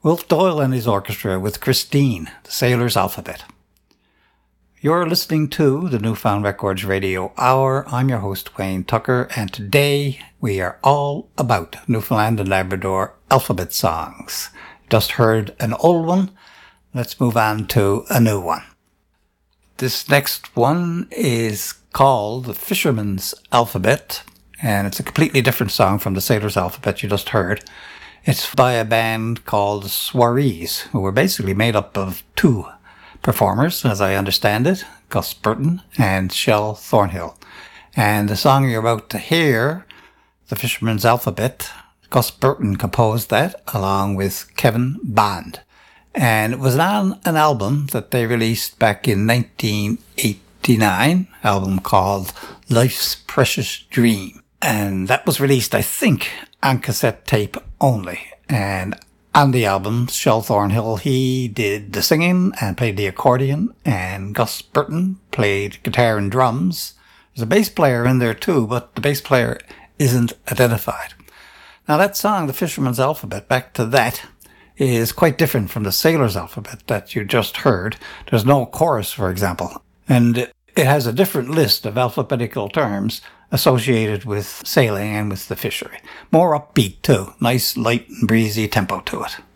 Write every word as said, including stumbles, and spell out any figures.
Wolf Doyle and his orchestra with Christine, the Sailor's Alphabet. You're listening to the Newfound Records Radio Hour. I'm your host, Wayne Tucker, and today we are all about Newfoundland and Labrador alphabet songs. Just heard an old one. Let's move on to a new one. This next one is called The Fisherman's Alphabet, and it's a completely different song from the Sailor's Alphabet you just heard. It's by a band called Soirees, who were basically made up of two performers, as I understand it, Gus Burton and Shel Thornhill. And the song you're about to hear, The Fisherman's Alphabet, Gus Burton composed that along with Kevin Bond. And it was on an album that they released back in nineteen eighty-nine, album called Life's Precious Dream. And that was released, I think, on cassette tape only. And on the album, Shel Thornhill, he did the singing and played the accordion, and Gus Burton played guitar and drums. There's a bass player in there too, but the bass player isn't identified. Now that song, The Fisherman's Alphabet, back to that, is quite different from the Sailor's Alphabet that you just heard. There's no chorus, for example. And it has a different list of alphabetical terms associated with sailing and with the fishery. More upbeat too. Nice, light and breezy tempo to it.